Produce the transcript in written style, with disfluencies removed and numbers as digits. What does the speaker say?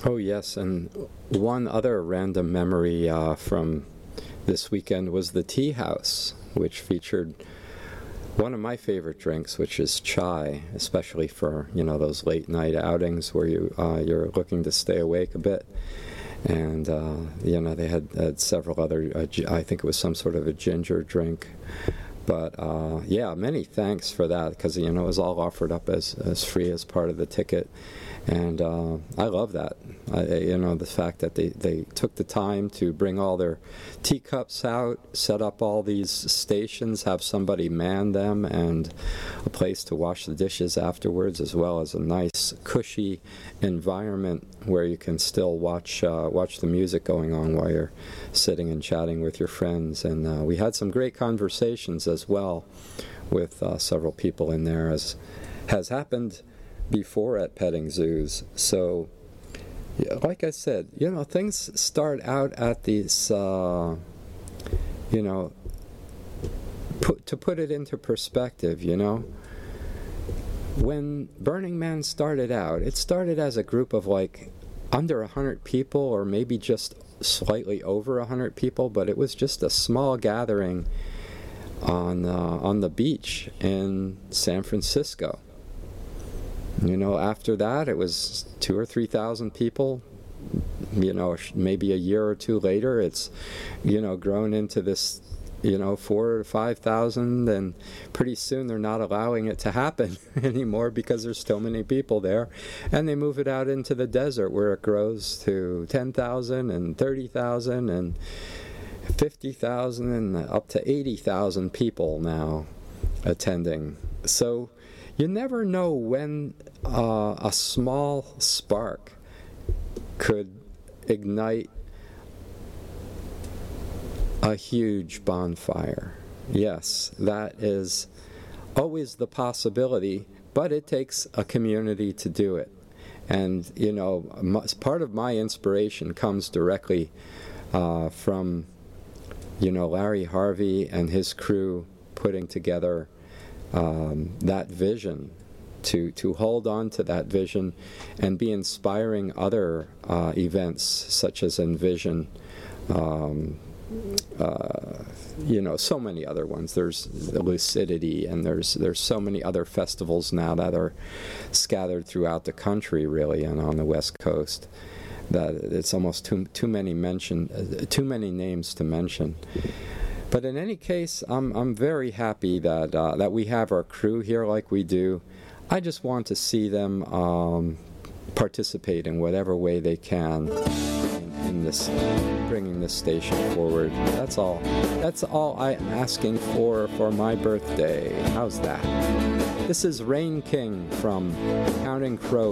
Oh, yes, and one other random memory from this weekend was the tea house, which featured one of my favorite drinks, which is chai, especially for, those late night outings where you're looking to stay awake a bit. And they had several other. I think it was some sort of a ginger drink. But yeah, many thanks for that, because it was all offered up as free as part of the ticket, and I love that. The fact that they took the time to bring all their teacups out, set up all these stations, have somebody man them, and a place to wash the dishes afterwards, as well as a nice cushy environment where you can still watch the music going on while you're sitting and chatting with your friends. And we had some great conversations as well with several people in there, as has happened before at petting zoos. So, like I said, things start out at these, to put it into perspective, when Burning Man started out, it started as a group of under 100 people, or maybe just slightly over 100 people, but it was just a small gathering on the beach in San Francisco. After that, it was 2,000 or 3,000 people. Maybe a year or two later, it's grown into this 4,000 to 5,000, and pretty soon they're not allowing it to happen anymore because there's so many people there, and they move it out into the desert where it grows to 10,000 and 30,000 and 50,000 and up to 80,000 people now attending. So you never know when a small spark could ignite a huge bonfire. Yes, that is always the possibility, but it takes a community to do it. And, part of my inspiration comes directly from, Larry Harvey and his crew putting together that vision, to hold on to that vision and be inspiring other events such as Envision, so many other ones. There's Lucidity, and there's so many other festivals now that are scattered throughout the country, really, and on the West Coast, that it's almost too many names to mention. But in any case, I'm very happy that we have our crew here like we do. I just want to see them participate in whatever way they can in this, bringing this station forward. That's all I'm asking for my birthday. How's that? This is Rain King from Counting Crows.